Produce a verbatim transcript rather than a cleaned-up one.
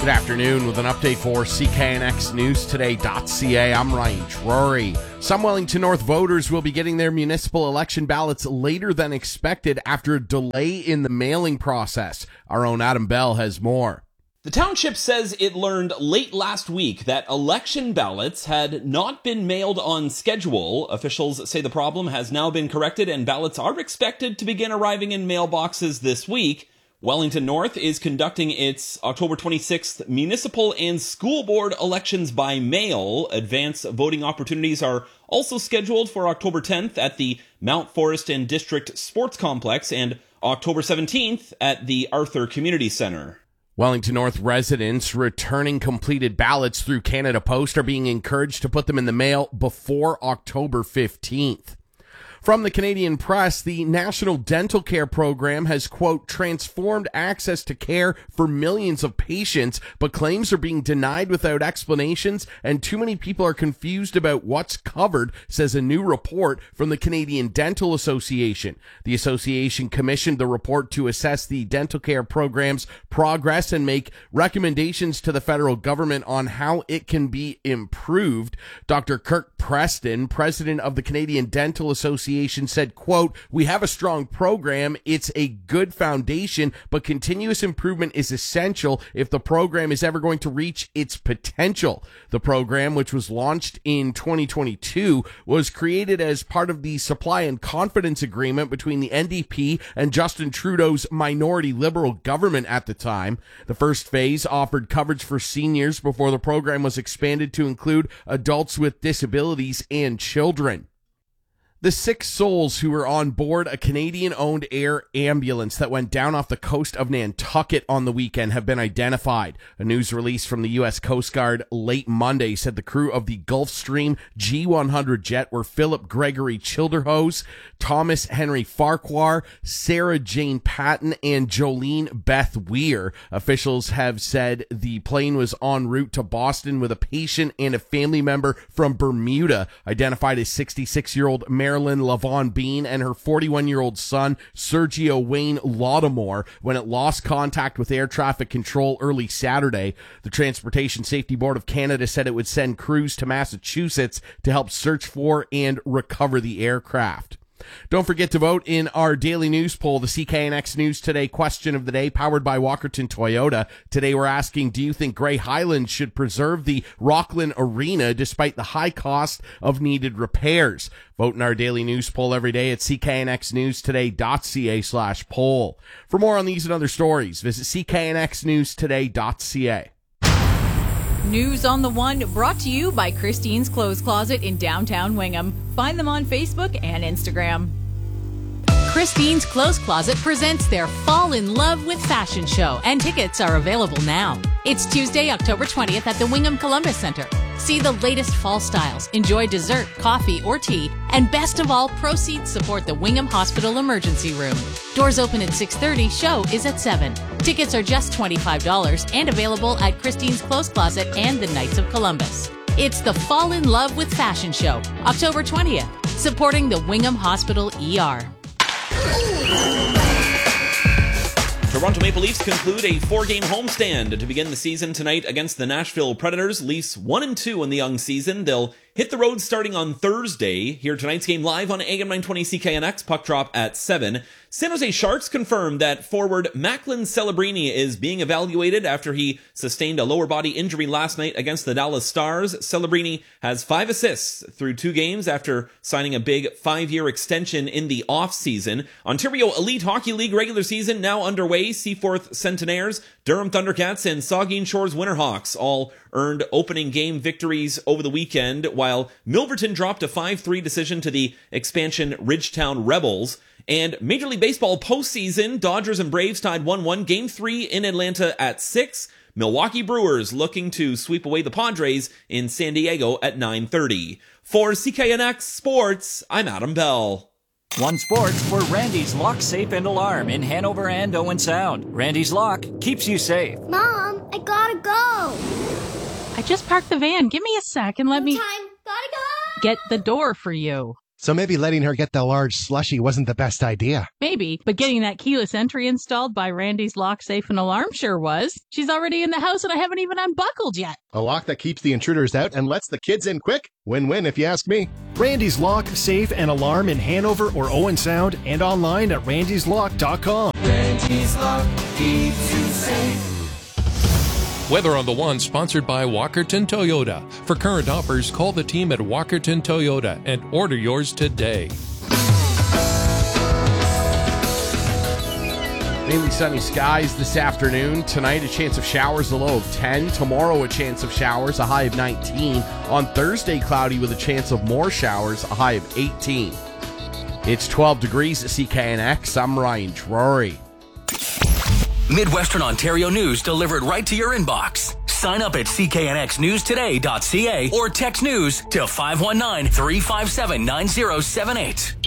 Good afternoon with an update for C K N X News Today dot C A. I'm Ryan Drury. Some Wellington North voters will be getting their municipal election ballots later than expected after a delay in the mailing process. Our own Adam Bell has more. The township says it learned late last week that election ballots had not been mailed on schedule. Officials say the problem has now been corrected and ballots are expected to begin arriving in mailboxes this week. Wellington North is conducting its October twenty-sixth municipal and school board elections by mail. Advance voting opportunities are also scheduled for October tenth at the Mount Forest and District Sports Complex and October seventeenth at the Arthur Community Center. Wellington North residents returning completed ballots through Canada Post are being encouraged to put them in the mail before October fifteenth. From the Canadian Press, the National Dental Care Program has, quote, transformed access to care for millions of patients, but claims are being denied without explanations, and too many people are confused about what's covered, says a new report from the Canadian Dental Association. The association commissioned the report to assess the dental care program's progress and make recommendations to the federal government on how it can be improved. Doctor Kirk Preston, president of the Canadian Dental Association, said, quote, we have a strong program. It's a good foundation, but continuous improvement is essential if the program is ever going to reach its potential. The program, which was launched in twenty twenty-two, was created as part of the Supply and Confidence Agreement between the N D P and Justin Trudeau's minority Liberal government at the time. The first phase offered coverage for seniors before the program was expanded to include adults with disabilities and children. The six souls who were on board a Canadian-owned air ambulance that went down off the coast of Nantucket on the weekend have been identified. A news release from the U S Coast Guard late Monday said the crew of the Gulfstream G one hundred jet were Philip Gregory Childerhose, Thomas Henry Farquhar, Sarah Jane Patton, and Jolene Beth Weir. Officials have said the plane was en route to Boston with a patient and a family member from Bermuda, identified as sixty-six-year-old Marilyn LaVon Bean and her forty-one-year-old son, Sergio Wayne Lautimore, when it lost contact with air traffic control early Saturday. The Transportation Safety Board of Canada said it would send crews to Massachusetts to help search for and recover the aircraft. Don't forget to vote in our daily news poll, the C K N X News Today question of the day, powered by Walkerton Toyota. Today we're asking, do you think Grey Highlands should preserve the Rockland Arena despite the high cost of needed repairs? Vote in our daily news poll every day at C K N X News Today dot C A slash poll. For more on these and other stories, visit C K N X News Today dot C A. News on the One, brought to you by Christine's Clothes Closet in downtown Wingham. Find them on Facebook and Instagram. Christine's Clothes Closet presents their Fall in Love with Fashion show, and tickets are available now. It's Tuesday, October twentieth at the Wingham Columbus Center. See the latest fall styles, enjoy dessert, coffee, or tea, and best of all, proceeds support the Wingham Hospital Emergency Room. Doors open at six thirty, show is at seven. Tickets are just twenty-five dollars and available at Christine's Clothes Closet and the Knights of Columbus. It's the Fall in Love with Fashion show, October twentieth, supporting the Wingham Hospital E R. Toronto Maple Leafs conclude a four-game homestand to begin the season tonight against the Nashville Predators. Leafs one and two in the young season. They'll hit the road starting on Thursday. Hear tonight's game live on A M nine twenty C K N X. Puck drop at seven. San Jose Sharks confirmed that forward Macklin Celebrini is being evaluated after he sustained a lower body injury last night against the Dallas Stars. Celebrini has five assists through two games after signing a big five-year extension in the offseason. Ontario Elite Hockey League regular season now underway. Seaforth Centenaires, Durham Thundercats, and Saugeen Shores Winterhawks all earned opening game victories over the weekend, while Milverton dropped a five three decision to the expansion Ridgetown Rebels. And Major League Baseball postseason, Dodgers and Braves tied one one, game three in Atlanta at six. Milwaukee Brewers looking to sweep away the Padres in San Diego at nine thirty. For C K N X Sports, I'm Adam Bell. One Sports for Randy's Lock, Safe, and Alarm in Hanover and Owen Sound. Randy's Lock keeps you safe. Mom, I gotta go. I just parked the van. Give me a sec and let no me time. Gotta go. get the door for you. So maybe letting her get the large slushie wasn't the best idea. Maybe, but getting that keyless entry installed by Randy's Lock, Safe, and Alarm sure was. She's already in the house and I haven't even unbuckled yet. A lock that keeps the intruders out and lets the kids in quick? Win-win if you ask me. Randy's Lock, Safe, and Alarm in Hanover or Owen Sound and online at randys lock dot com. Randy's Lock keeps you safe. Weather on the One, sponsored by Walkerton Toyota. For current offers, call the team at Walkerton Toyota and order yours today. Mainly sunny skies this afternoon. Tonight, a chance of showers, a low of ten. Tomorrow, a chance of showers, a high of nineteen. On Thursday, cloudy with a chance of more showers, a high of eighteen. It's twelve degrees at C K N X. I'm Ryan Drury. Midwestern Ontario news delivered right to your inbox. Sign up at c k n x news today dot c a or text news to five one nine, three five seven, nine zero seven eight.